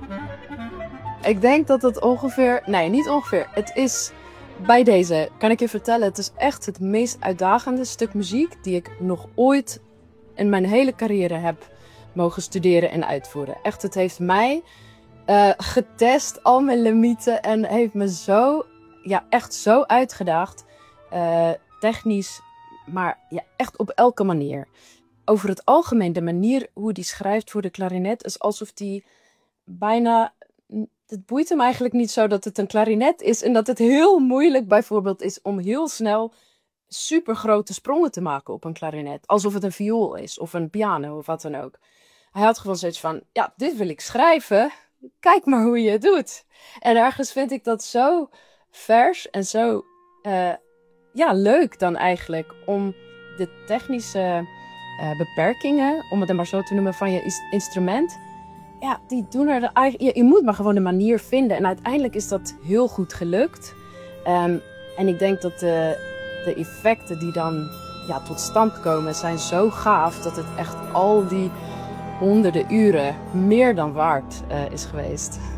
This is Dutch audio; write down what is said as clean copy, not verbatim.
Ik denk dat het ongeveer... Nee, niet ongeveer. Het is... Bij deze kan ik je vertellen, het is echt het meest uitdagende stuk muziek die ik nog ooit in mijn hele carrière heb mogen studeren en uitvoeren. Echt, het heeft mij getest, al mijn limieten, en heeft me zo, ja, echt zo uitgedaagd. Technisch, maar ja, echt op elke manier. Over het algemeen, de manier hoe die schrijft voor de klarinet is alsof die bijna... Het boeit hem eigenlijk niet zo dat het een klarinet is en dat het heel moeilijk bijvoorbeeld is om heel snel super grote sprongen te maken op een klarinet. Alsof het een viool is of een piano of wat dan ook. Hij had gewoon zoiets van, ja, dit wil ik schrijven. Kijk maar hoe je het doet. En ergens vind ik dat zo vers en zo leuk dan eigenlijk om de technische beperkingen, om het maar zo te noemen, van je instrument... Ja, die doen er eigenlijk... Je moet maar gewoon een manier vinden. En uiteindelijk is dat heel goed gelukt. En ik denk dat de effecten die dan tot stand komen zijn zo gaaf dat het echt al die honderden uren meer dan waard is geweest.